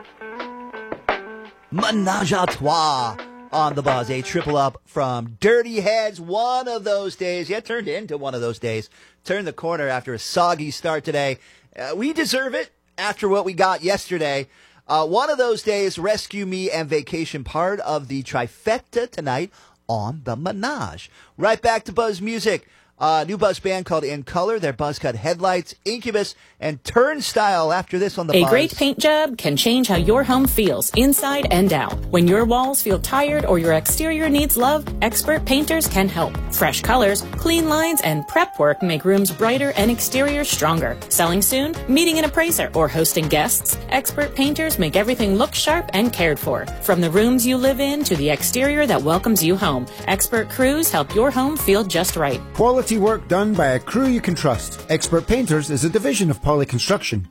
Menage a Trois on the buzz. A triple up from Dirty Heads. One of those days. Yeah, turned into one of those days. Turned the corner after a soggy start today. We deserve it after what we got yesterday. One of those days, Rescue Me and Vacation, part of the trifecta tonight on the Menage. Right back to Buzz Music. New Buzz band called In Color. Their buzz cut Headlights, Incubus, and Turnstile after this on the Buzz. A great paint job can change how your home feels inside and out. When your walls feel tired or your exterior needs love, expert painters can help. Fresh colors, clean lines, and prep work make rooms brighter and exteriors stronger. Selling soon? Meeting an appraiser or hosting guests? Expert painters make everything look sharp and cared for. From the rooms you live in to the exterior that welcomes you home, expert crews help your home feel just right. Quality work done by a crew you can trust. Expert Painters is a division of Poly Construction.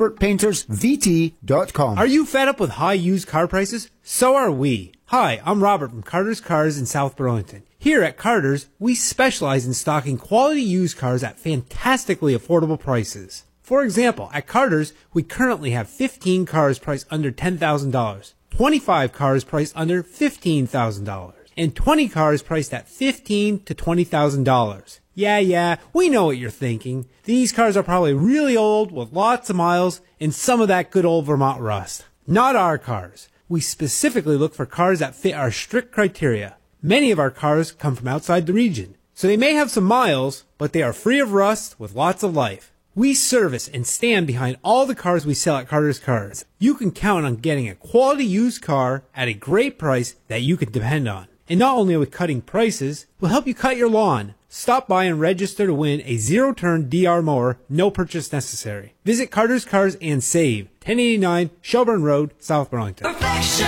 ExpertPaintersVT.com. Are you fed up with high used car prices? So are we. Hi, I'm Robert from Carter's Cars in South Burlington. Here at Carter's, we specialize in stocking quality used cars at fantastically affordable prices. For example, at Carter's, we currently have 15 cars priced under $10,000, 25 cars priced under $15,000, and 20 cars priced at $15,000 to $20,000. Yeah, we know what you're thinking. These cars are probably really old with lots of miles and some of that good old Vermont rust. Not our cars. We specifically look for cars that fit our strict criteria. Many of our cars come from outside the region, so they may have some miles, but they are free of rust with lots of life. We service and stand behind all the cars we sell at Carter's Cars. You can count on getting a quality used car at a great price that you can depend on. And not only are we cutting prices, we'll help you cut your lawn. Stop by and register to win a zero-turn DR mower, no purchase necessary. Visit Carter's Cars and save. 1089 Shelburne Road, South Burlington.